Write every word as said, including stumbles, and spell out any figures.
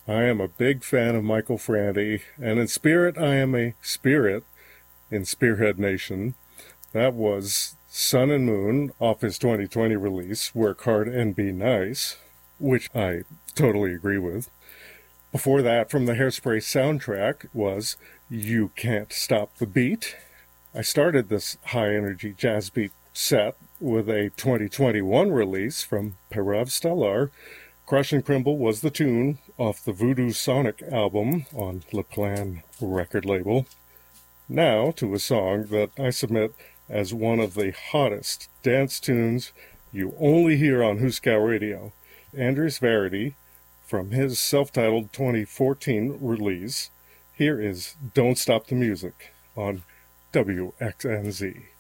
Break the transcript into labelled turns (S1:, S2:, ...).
S1: I am a big fan of Michael Franti, and in spirit, I am a spirit in Spearhead Nation. That was Sun and Moon off his twenty twenty release, Work Hard and Be Nice, which I totally agree with. Before that, from the Hairspray soundtrack, was You Can't Stop the Beat. I started this high-energy jazz beat set with a twenty twenty-one release from Parav Stellar. Crush and Crimble was the tune off the Voodoo Sonic album on Le Plan record label. Now to a song that I submit as one of the hottest dance tunes you only hear on Huskow Radio. Andris Varady, from his self-titled twenty fourteen release, here is Don't Stop the Music on W X N Z.